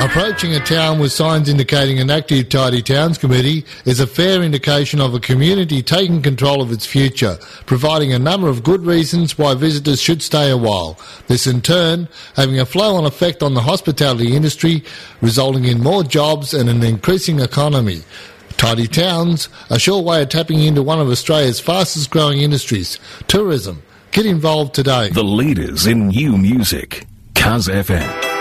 Approaching a town with signs indicating an active Tidy Towns committee is a fair indication of a community taking control of its future, providing a number of good reasons why visitors should stay a while. This in turn having a flow-on effect on the hospitality industry, resulting in more jobs and an increasing economy. Tidy Towns, a sure way of tapping into one of Australia's fastest growing industries, tourism. Get involved today. The leaders in new music, Cuz FM.